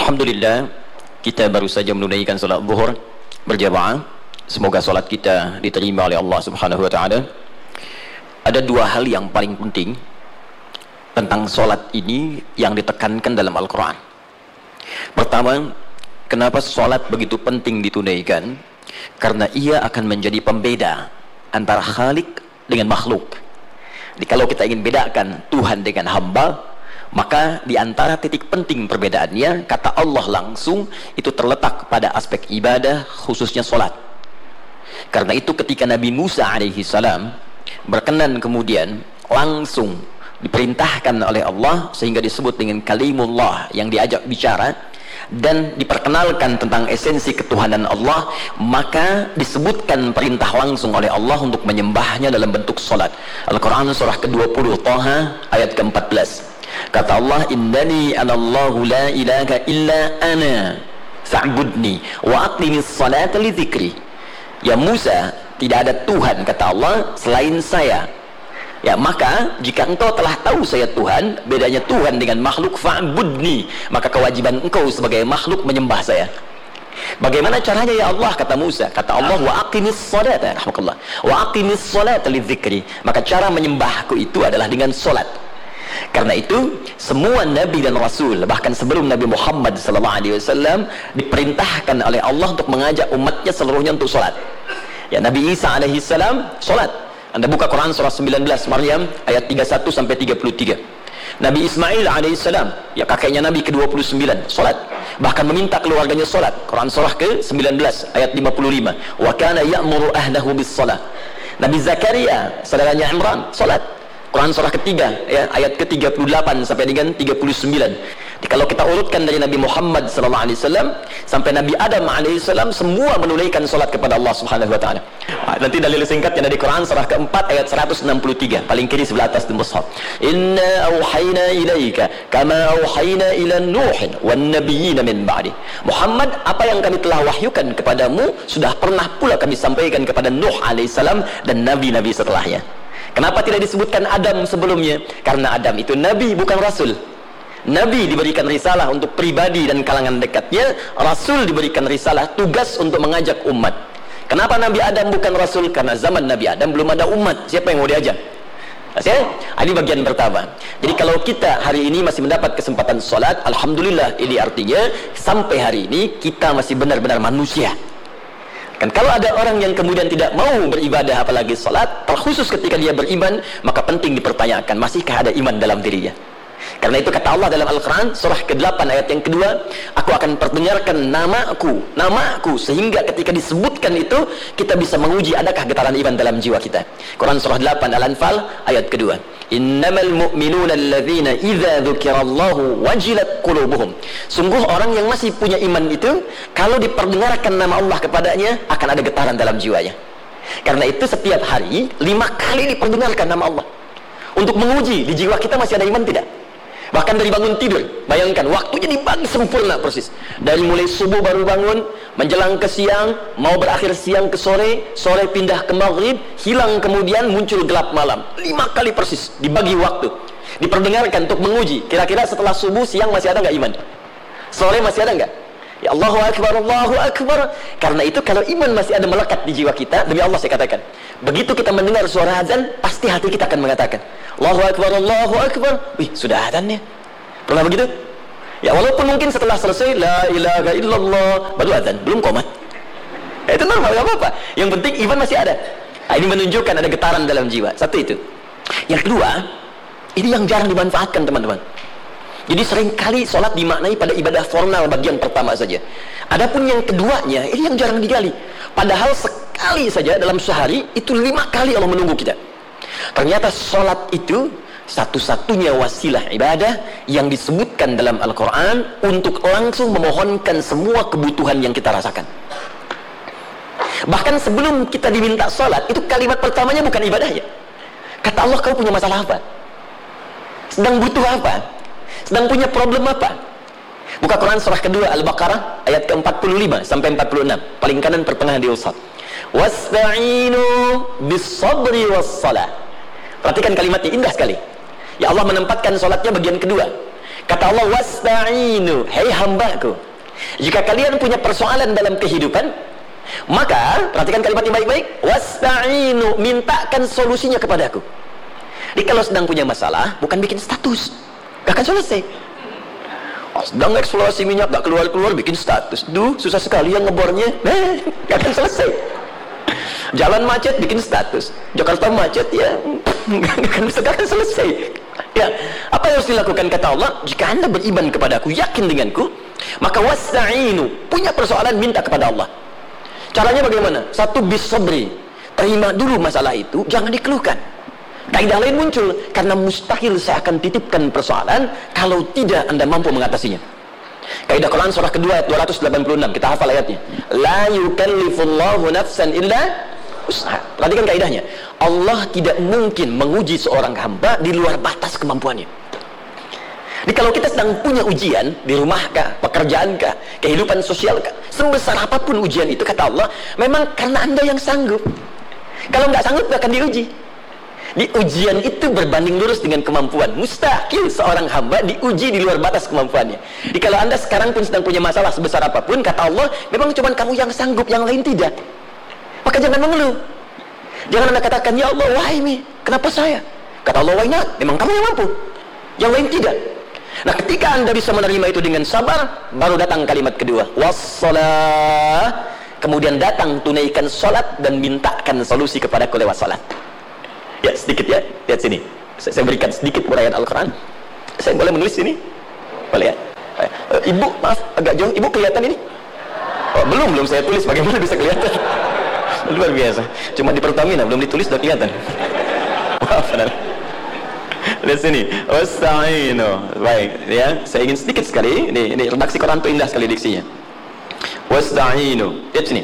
Alhamdulillah, kita baru saja menunaikan salat zuhur berjamaah. Semoga salat kita diterima oleh Allah Subhanahu wa taala. Ada dua hal yang paling penting tentang salat ini yang ditekankan dalam Al-Qur'an. Pertama, kenapa salat begitu penting ditunaikan? Karena ia akan menjadi pembeda antara Khalik dengan makhluk. Jadi kalau kita ingin bedakan Tuhan dengan hamba, maka di antara titik penting perbedaannya, kata Allah langsung, itu terletak pada aspek ibadah, khususnya solat. Karena itu ketika Nabi Musa alaihi salam berkenan kemudian langsung diperintahkan oleh Allah, sehingga disebut dengan kalimullah, yang diajak bicara dan diperkenalkan tentang esensi ketuhanan Allah, maka disebutkan perintah langsung oleh Allah untuk menyembahnya dalam bentuk solat. Al-Quran surah ke-20 Taha ayat ke-14. Kata Allah, innani anallahu la ilaha illa ana fa'budni wa aqimis salata li dzikri. Ya Musa, tidak ada Tuhan, kata Allah, selain saya. Ya, maka jika engkau telah tahu saya Tuhan, bedanya Tuhan dengan makhluk, fa'budni, maka kewajiban engkau sebagai makhluk menyembah saya. Bagaimana caranya ya Allah, kata Musa? Kata Allah, wa aqimis salata, rahmatullah, wa aqimis salata li dzikri. Maka cara menyembahku itu adalah dengan solat. Karena itu semua nabi dan rasul, bahkan sebelum Nabi Muhammad SAW, diperintahkan oleh Allah untuk mengajak umatnya seluruhnya untuk solat. Ya, Nabi Isa alaihissalam solat. Anda buka Quran surah 19 Maryam ayat 31 sampai 33. Nabi Ismail alaihissalam, ya kakeknya Nabi ke-29, solat. Bahkan meminta keluarganya solat. Quran surah ke-19 ayat 55. Wa kana ya'muru ahlahu bis salat. Nabi Zakaria, saudaranya Imran, solat. Quran surah ketiga, ya, ayat ke-38 sampai dengan 39. Jadi, kalau kita urutkan dari Nabi Muhammad SAW sampai Nabi Adam AS, semua menunaikan solat kepada Allah Subhanahu wa taala. Nanti dalil singkatnya dari Quran surah keempat ayat 163, paling kiri sebelah atas di mushaf. Inna auhayna ilaika kama auhayna ila Nuhin wan nabiyyin min ba'di. Muhammad, apa yang kami telah wahyukan kepadamu sudah pernah pula kami sampaikan kepada Nuh alaihissalam dan nabi-nabi setelahnya. Kenapa tidak disebutkan Adam sebelumnya? Karena Adam itu nabi, bukan rasul. Nabi diberikan risalah untuk pribadi dan kalangan dekatnya, rasul diberikan risalah tugas untuk mengajak umat. Kenapa Nabi Adam bukan rasul? Karena zaman Nabi Adam belum ada umat. Siapa yang mau diajak? Ini bagian pertama. Jadi kalau kita hari ini masih mendapat kesempatan sholat, alhamdulillah, ini artinya sampai hari ini kita masih benar-benar manusia. Kan kalau ada orang yang kemudian tidak mau beribadah apalagi salat, terkhusus ketika dia beriman, maka penting dipertanyakan, masihkah ada iman dalam dirinya? Karena itu kata Allah dalam Al-Quran surah ke-8 ayat yang kedua, aku akan perdengarkan namaku, sehingga ketika disebutkan itu kita bisa menguji adakah getaran iman dalam jiwa kita. Quran surah 8 Al-Anfal ayat kedua, innamal mu'minuna alladzina idza dzukirallahu wajilat qulubuhum. Sungguh orang yang masih punya iman itu, kalau diperdengarkan nama Allah kepadanya, akan ada getaran dalam jiwanya. Karena itu setiap hari 5 kali diperdengarkan nama Allah untuk menguji di jiwa kita masih ada iman tidak. Bahkan dari bangun tidur, bayangkan waktunya dibagi sempurna persis. Dari mulai subuh baru bangun, menjelang ke siang, mau berakhir siang ke sore, sore pindah ke maghrib, hilang kemudian muncul gelap malam. 5 kali persis dibagi waktu, diperdengarkan untuk menguji. Kira-kira setelah subuh, siang masih ada nggak iman? Sore masih ada nggak? Ya Allahu Akbar, Allahu Akbar. Karena itu kalau iman masih ada melekat di jiwa kita, demi Allah saya katakan, begitu kita mendengar suara azan, pasti hati kita akan mengatakan Allahu Akbar, Allahu Akbar. Wih, sudah azannya. Pernah begitu? Ya, walaupun mungkin setelah selesai la ilaha illallah baru azan, belum qomat. Itu normal, enggak apa-apa. Yang penting iman masih ada. Nah, ini menunjukkan ada getaran dalam jiwa. Satu itu. Yang kedua, ini yang jarang dimanfaatkan teman-teman. Jadi seringkali sholat dimaknai pada ibadah formal bagian pertama saja. Adapun yang keduanya, ini yang jarang digali. Padahal sekali saja dalam sehari, itu 5 kali Allah menunggu kita. Ternyata sholat itu satu-satunya wasilah ibadah yang disebutkan dalam Al-Quran untuk langsung memohonkan semua kebutuhan yang kita rasakan. Bahkan sebelum kita diminta sholat, itu kalimat pertamanya bukan ibadahnya. Kata Allah, kau punya masalah apa? Sedang butuh apa? Sedang punya problem apa? Buka Quran surah kedua Al-Baqarah ayat ke-45 sampai 46, paling kanan pertengahan di usad. Wasta'inu bis-sabri was-salah. Perhatikan kalimatnya, indah sekali. Ya Allah menempatkan sholatnya bagian kedua. Kata Allah, wasta'inu, hei hambaku, jika kalian punya persoalan dalam kehidupan, maka perhatikan kalimatnya baik-baik, wasta'inu, mintakan solusinya kepadaku. Jadi kalau sedang punya masalah, bukan bikin status, gak akan selesai. Sedang eksplorasi minyak gak keluar-keluar, bikin status, duh susah sekali yang ngebornya, gak akan selesai. Jalan macet, bikin status, Jakarta macet, ya gak akan selesai. Ya, apa yang harus dilakukan? Kata Allah, jika anda beriman kepadaku, yakin denganku, maka wasta'inu, punya persoalan, minta kepada Allah. Caranya bagaimana? Satu, bisabri, terima dulu masalah itu, jangan dikeluhkan. Kaidah lain muncul, karena mustahil saya akan titipkan persoalan kalau tidak anda mampu mengatasinya. Kaidah Quran surah kedua ayat 286, kita hafal ayatnya. La yukallifullahu nafsan illa usaha. Perhatikan kaidahnya. Allah tidak mungkin menguji seorang hamba di luar batas kemampuannya. Jadi kalau kita sedang punya ujian di rumah kah, pekerjaan kah, kehidupan sosial kah, sebesar apapun ujian itu, kata Allah, memang karena anda yang sanggup. Kalau nggak sanggup nggak akan diuji. Di ujian itu berbanding lurus dengan kemampuan. Mustahil seorang hamba diuji di luar batas kemampuannya. Jadi kalau anda sekarang pun sedang punya masalah sebesar apapun, kata Allah, memang cuma kamu yang sanggup, yang lain tidak. Maka jangan mengeluh. Jangan anda katakan, ya Allah, why me? Kenapa saya? Kata Allah, why not? Memang kamu yang mampu, yang lain tidak. Nah, ketika anda bisa menerima itu dengan sabar, baru datang kalimat kedua, wassalah. Kemudian datang, tunaikan salat dan mintakan solusi kepadaku lewat salat. Ya, sedikit ya, lihat sini. Saya berikan sedikit uraian Al-Quran. Saya boleh menulis sini? Boleh ya? Ibu, maaf, agak jauh. Ibu kelihatan ini? Oh, belum saya tulis. Bagaimana bisa kelihatan? Luar biasa. Cuma di Pertamina, belum ditulis sudah kelihatan. Maaf, lihat sini. Wasta'inu. Baik, ya. Saya ingin sedikit sekali. Ini redaksi Quran itu indah sekali diksinya. Wasta'inu. Lihat sini.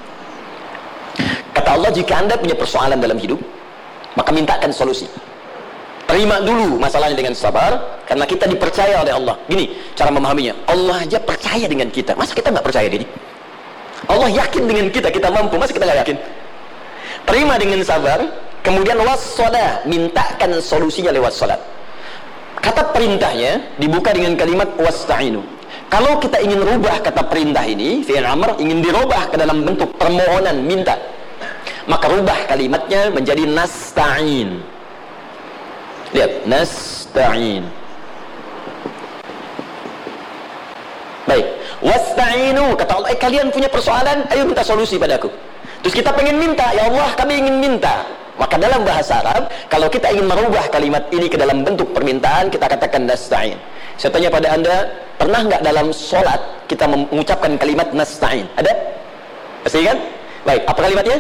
Kata Allah, jika anda punya persoalan dalam hidup, maka mintakan solusi. Terima dulu masalahnya dengan sabar, karena kita dipercaya oleh Allah. Gini cara memahaminya, Allah aja percaya dengan kita, masa kita nggak percaya diri? Allah yakin dengan kita, kita mampu, masa kita nggak yakin? Terima dengan sabar, kemudian wassalah, mintakan solusinya lewat salat. Kata perintahnya dibuka dengan kalimat wasta'inu. Kalau kita ingin rubah kata perintah ini, fi'il amr, ingin dirubah ke dalam bentuk permohonan, minta, maka rubah kalimatnya menjadi nasta'in. Lihat, nasta'in. Baik, wasta'inu, kata Allah, kalian punya persoalan, ayo minta solusi padaku. Terus kita pengen minta, ya Allah, kami ingin minta. Maka dalam bahasa Arab, kalau kita ingin merubah kalimat ini ke dalam bentuk permintaan, kita katakan nasta'in. Saya tanya pada anda, pernah nggak dalam sholat kita mengucapkan kalimat nasta'in? Ada? Masih kan? Baik, apa kalimatnya?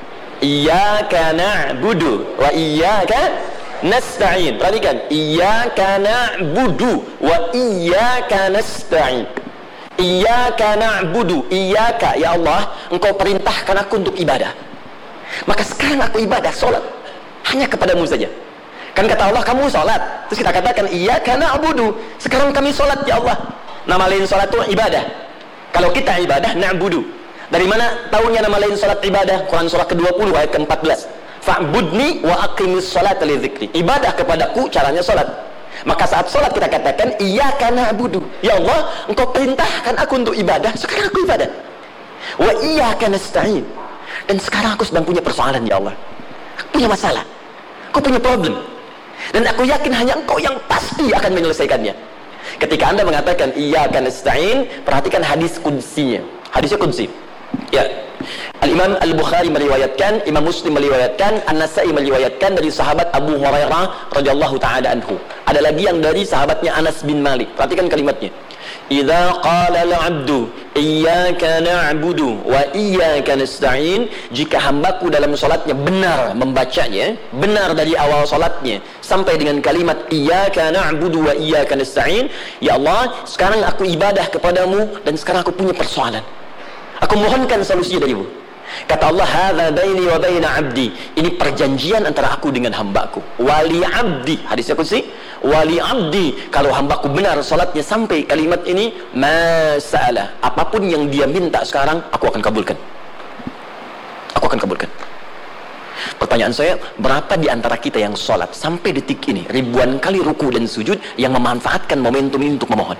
Iyyaka na'budu wa iyyaka nasta'in. Perhatikan, iyyaka na'budu wa iyyaka nasta'in. Iyyaka na'budu, iyyaka, ya Allah, engkau perintahkan aku untuk ibadah. Maka sekarang aku ibadah, sholat hanya kepadamu saja. Kan kata Allah, kamu sholat. Terus kita katakan, iyyaka na'budu, sekarang kami sholat, ya Allah. Nama lain sholat itu ibadah. Kalau kita ibadah, na'budu. Dari mana tahunya nama lain salat ibadah? Quran surah ke-20 ayat ke-14. Fa'budni wa aqimis salata li dzikri. Ibadah kepadaku caranya salat. Maka saat salat kita katakan iyyaka na'budu. Ya Allah, engkau perintahkan aku untuk ibadah, sekarang aku ibadah. Wa iyyaka nasta'in. Dan sekarang aku sedang punya persoalan, ya Allah. Aku punya masalah. Aku punya problem. Dan aku yakin hanya engkau yang pasti akan menyelesaikannya. Ketika anda mengatakan iyyaka nasta'in, perhatikan hadis qudsinya. Hadisnya qudsi. Ya, Al-Imam Al-Bukhari meriwayatkan, Imam Muslim meriwayatkan, An-Nasai meriwayatkan dari sahabat Abu Hurairah radhiyallahu ta'ala anhu. Ada lagi yang dari sahabatnya Anas bin Malik. Perhatikan kalimatnya. Idza qala al-'abdu iyyaka na'budu wa iyyaka nasta'in, jika hambaku dalam salatnya benar membacanya, benar dari awal salatnya sampai dengan kalimat iyyaka na'budu wa iyyaka nasta'in, ya Allah, sekarang aku ibadah kepadamu dan sekarang aku punya persoalan. Aku mohonkan solusinya darimu. Kata Allah, hadza baini wa baina 'abdi. Ini perjanjian antara aku dengan hambaku. Wali 'abdi, hadisnya qudsi, wali 'abdi, kalau hambaku benar salatnya sampai kalimat ini, masalah, apapun yang dia minta sekarang, aku akan kabulkan. Aku akan kabulkan. Pertanyaan saya, berapa di antara kita yang sholat sampai detik ini ribuan kali ruku dan sujud yang memanfaatkan momentum ini untuk memohon?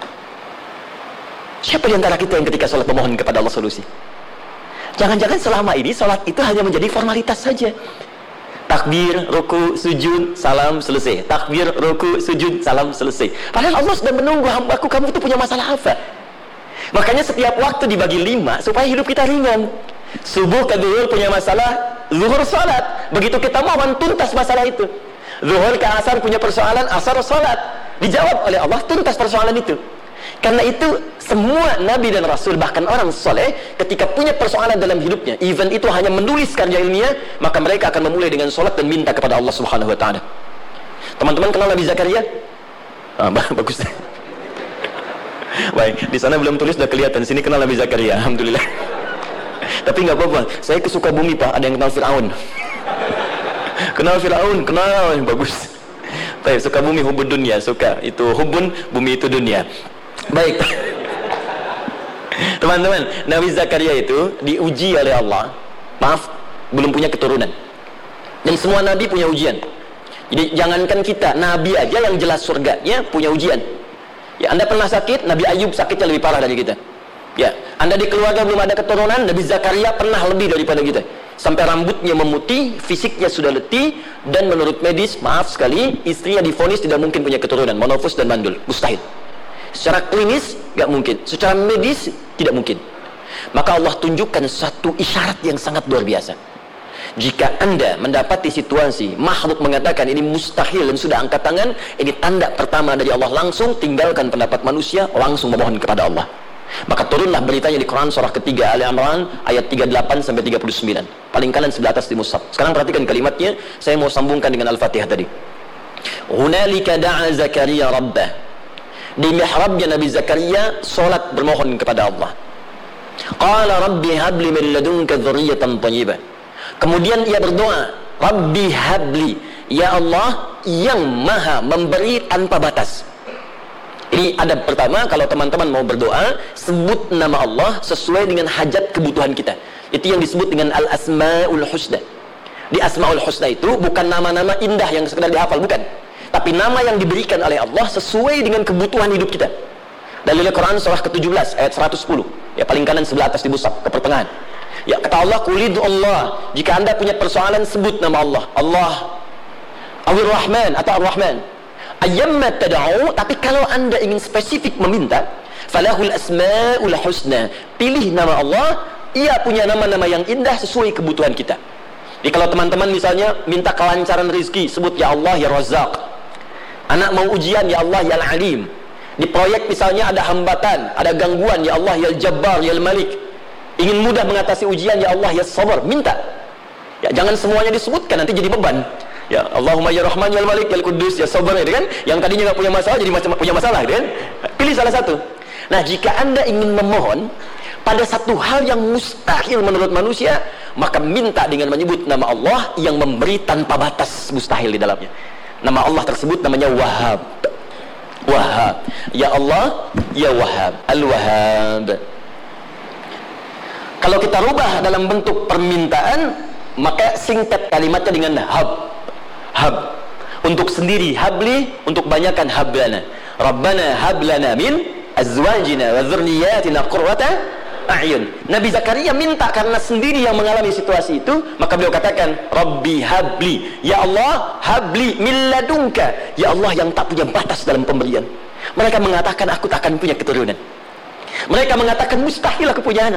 Siapa di antara kita yang ketika sholat memohon kepada Allah solusi? Jangan-jangan selama ini sholat itu hanya menjadi formalitas saja. Takbir, ruku, sujud, salam, selesai. Takbir, ruku, sujud, salam, selesai. Padahal Allah sudah menunggu, hambaku, kamu itu punya masalah apa? Makanya setiap waktu dibagi 5 supaya hidup kita ringan. Subuh ke zuhur punya masalah, zuhur salat. Begitu kita mohon, tuntas masalah itu. Zuhur ke asar punya persoalan, asar salat. Dijawab oleh Allah, tuntas persoalan itu. Karena itu semua nabi dan rasul, bahkan orang soleh, ketika punya persoalan dalam hidupnya, even itu hanya menulis karya ilmiah, maka mereka akan memulai dengan solat dan minta kepada Allah Subhanahu wa taala. Teman-teman kenal Nabi Zakaria? Bagus. Baik, di sana belum tulis, sudah kelihatan. Sini kenal Nabi Zakaria, alhamdulillah. Tapi nggak apa-apa, saya ke Sukabumi Pak, ada yang kenal Fir'aun. Kenal Fir'aun, kenal, bagus. Baik, Sukabumi hubun dunia, suka itu hubun, bumi itu dunia. Baik. Teman-teman, Nabi Zakaria itu diuji oleh Allah. Maaf, belum punya keturunan. Dan semua nabi punya ujian. Jadi jangankan kita, nabi aja yang jelas surganya punya ujian. Ya, Anda pernah sakit, Nabi Ayub sakitnya lebih parah dari kita. Ya, Anda di keluarga belum ada keturunan, Nabi Zakaria pernah lebih daripada kita. Sampai rambutnya memutih, fisiknya sudah letih, dan menurut medis, maaf sekali, istrinya divonis tidak mungkin punya keturunan, monofus dan mandul, mustahil. Secara klinis, nggak mungkin. Secara medis, tidak mungkin. Maka Allah tunjukkan satu isyarat yang sangat luar biasa. Jika Anda mendapati situasi makhluk mengatakan ini mustahil dan sudah angkat tangan, ini tanda pertama dari Allah, langsung tinggalkan pendapat manusia, langsung memohon kepada Allah. Maka turunlah beritanya di Quran surah ketiga Ali Imran ayat 38 sampai 39. Paling kanan sebelah atas di mushaf. Sekarang perhatikan kalimatnya, saya mau sambungkan dengan Al-Fatihah tadi. Hunalika da'a Zakaria rabbah. Di mihrabnya Nabi Zakaria salat bermohon kepada Allah. Qala rabbi habli min ladunka dzurriyyatan thayyibah. Kemudian ia berdoa, Rabbi habli, ya Allah yang maha memberi tanpa batas. Ini adab pertama, kalau teman-teman mau berdoa, sebut nama Allah sesuai dengan hajat kebutuhan kita. Itu yang disebut dengan Al-Asma'ul Husna. Di Asma'ul Husna itu bukan nama-nama indah yang sekedar dihafal, bukan. Tapi nama yang diberikan oleh Allah sesuai dengan kebutuhan hidup kita. Dalil Quran surah ke-17 ayat 110. Ya, paling kanan sebelah atas di mushaf, ke pertengahan. Ya, kata Allah, Qulidu Allah. Jika Anda punya persoalan, sebut nama Allah. Allah Awir Rahman atau Ar-Rahman. Ayyamma tad'u, tapi kalau Anda ingin spesifik meminta, falahul asma'ul husna. Pilih nama Allah, ia punya nama-nama yang indah sesuai kebutuhan kita. Jadi kalau teman-teman misalnya minta kelancaran rezeki, sebut ya Allah ya Razzaq. Anak mau ujian, ya Allah ya Al-Alim. Di proyek misalnya ada hambatan, ada gangguan, ya Allah ya Al-Jabbar ya Al-Malik. Ingin mudah mengatasi ujian, ya Allah ya Sabar, minta. Ya, jangan semuanya disebutkan, nanti jadi beban. Ya Allahumma ya Rahman ya Malik ya Kudus ya Sabar, gitu kan? Yang tadinya nggak punya masalah jadi punya masalah, gitu kan? Pilih salah satu. Nah, jika Anda ingin memohon pada satu hal yang mustahil menurut manusia, maka minta dengan menyebut nama Allah yang memberi tanpa batas, mustahil di dalamnya. Nama Allah tersebut namanya Wahhab. Wahhab. Ya Allah ya Wahhab, Al-Wahhab. Kalau kita rubah dalam bentuk permintaan, maka singkat kalimatnya dengan hab. Hab. Untuk sendiri habli, untuk banyakkan hablana. Rabbana hablana min azwajina wa dzurriyyatina qurrata a'yun. Nabi Zakaria minta karena sendiri yang mengalami situasi itu, maka beliau katakan, Rabbi habli, ya Allah habli min ladunka, ya Allah yang tak punya batas dalam pemberian. Mereka mengatakan aku tak akan punya keturunan. Mereka mengatakan mustahil aku punya anak.